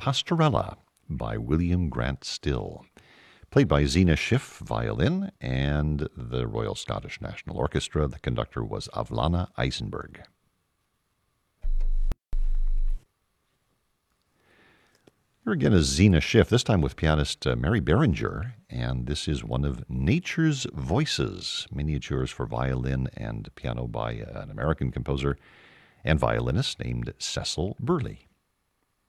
Pastorella by William Grant Still, played by Zena Schiff, violin, and the Royal Scottish National Orchestra. The conductor was Avlana Eisenberg. Here again is Zena Schiff, this time with pianist Mary Beringer, and this is one of Nature's Voices, miniatures for violin and piano by an American composer and violinist named Cecil Burley.